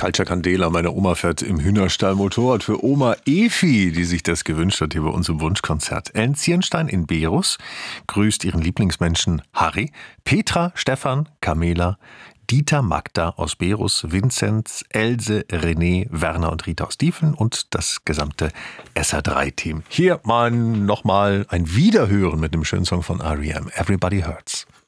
Culture Candela. Meine Oma fährt im Hühnerstall Motorrad für Oma Efi, die sich das gewünscht hat hier bei uns im Wunschkonzert. Ellen Zierenstein in Berus grüßt ihren Lieblingsmenschen Harry, Petra, Stefan, Camela, Dieter, Magda aus Berus, Vinzenz, Else, René, Werner und Rita aus Diefeln und das gesamte SR3-Team. Hier nochmal ein Wiederhören mit dem schönen Song von R.E.M. Everybody Hurts.